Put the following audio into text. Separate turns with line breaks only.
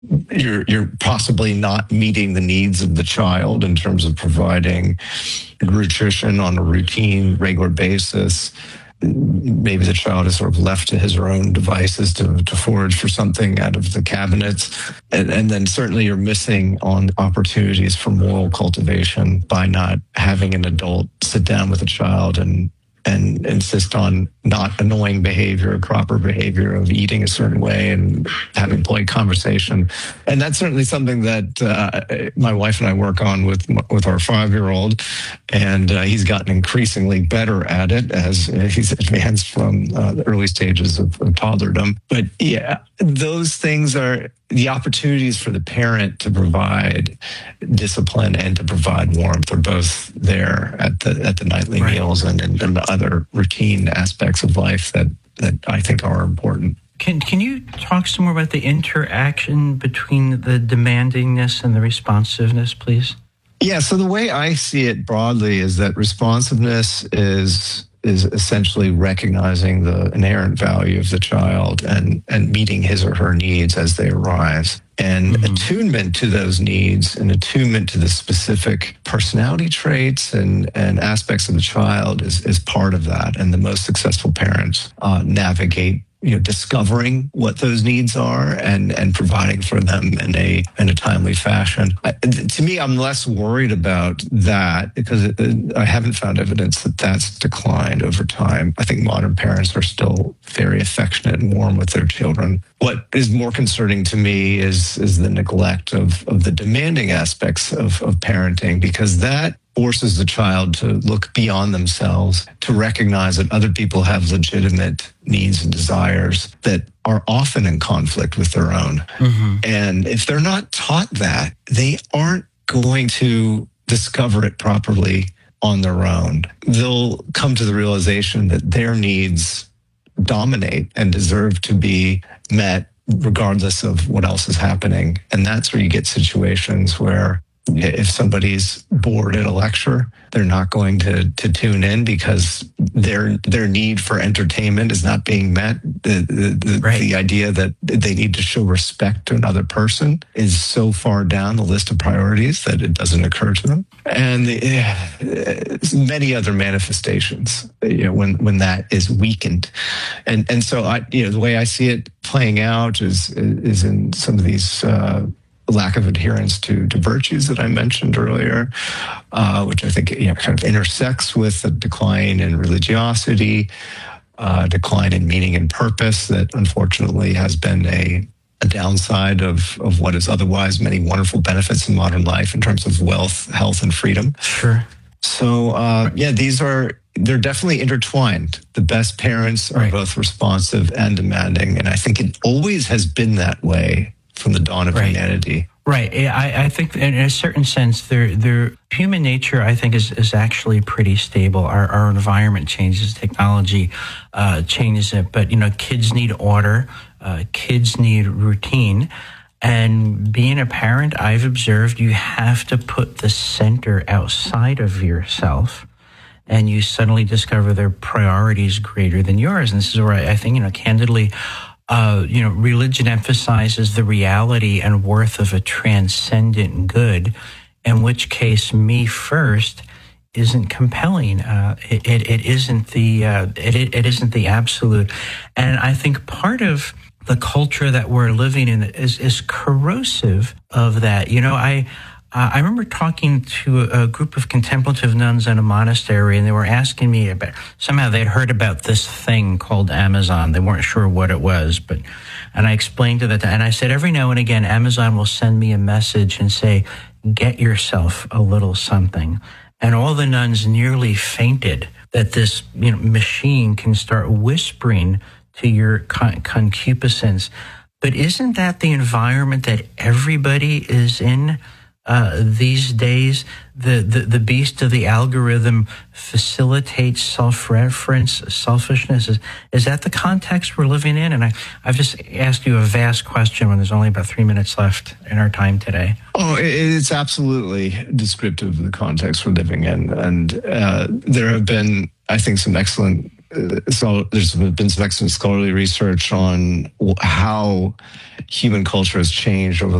you're possibly not meeting the needs of the child in terms of providing nutrition on a routine, regular basis. Maybe the child is sort of left to his or own devices to forage for something out of the cabinets. And then certainly you're missing on opportunities for moral cultivation by not having an adult sit down with a child and insist on not annoying behavior, proper behavior of eating a certain way and having polite conversation. And that's certainly something that my wife and I work on with our 5-year-old. And he's gotten increasingly better at it as he's advanced from the early stages of toddlerdom. But yeah, those things are the opportunities for the parent to provide discipline and to provide warmth are both there at the nightly meals and the other routine aspects of life that I think are important.
Can you talk some more about the interaction between the demandingness and the responsiveness, please?
Yeah, so the way I see it broadly is that responsiveness is essentially recognizing the inherent value of the child and meeting his or her needs as they arise. And attunement to those needs and attunement to the specific personality traits and aspects of the child is part of that. And the most successful parents navigate discovering what those needs are and providing for them in a timely fashion. To me, I'm less worried about that because I haven't found evidence that that's declined over time. I think modern parents are still very affectionate and warm with their children. What is more concerning to me is the neglect of the demanding aspects of parenting, because that forces the child to look beyond themselves, to recognize that other people have legitimate needs and desires that are often in conflict with their own. Mm-hmm. And if they're not taught that, they aren't going to discover it properly on their own. They'll come to the realization that their needs dominate and deserve to be met regardless of what else is happening. And that's where you get situations where if somebody's bored at a lecture, they're not going to tune in because their need for entertainment is not being met. The idea that they need to show respect to another person is so far down the list of priorities that it doesn't occur to them. And many other manifestations, when that is weakened. And so the way I see it playing out is in some of these lack of adherence to virtues that I mentioned earlier, which I think kind of intersects with a decline in religiosity, decline in meaning and purpose that unfortunately has been a downside of what is otherwise many wonderful benefits in modern life in terms of wealth, health, and freedom.
Sure.
So they're definitely intertwined. The best parents are both responsive and demanding, and I think it always has been that way from the dawn of humanity.
Right. I think in a certain sense, their human nature, I think, is actually pretty stable. Our environment changes, technology changes it. But, kids need order. Kids need routine. And being a parent, I've observed you have to put the center outside of yourself. And you suddenly discover their priorities greater than yours. And this is where I think, candidly, religion emphasizes the reality and worth of a transcendent good, in which case me first isn't compelling. It isn't the absolute. And I think part of the culture that we're living in is corrosive of that. I remember talking to a group of contemplative nuns in a monastery, and they were asking me about, somehow they'd heard about this thing called Amazon. They weren't sure what it was, and I explained to that, and I said, every now and again, Amazon will send me a message and say, get yourself a little something. And all the nuns nearly fainted that this machine can start whispering to your concupiscence. But isn't that the environment that everybody is in? These days, the beast of the algorithm facilitates self-reference, selfishness. Is that the context we're living in? And I've just asked you a vast question when there's only about 3 minutes left in our time today.
Oh, it's absolutely descriptive of the context we're living in. And there have been, I think, some excellent so there's been some excellent scholarly research on how human culture has changed over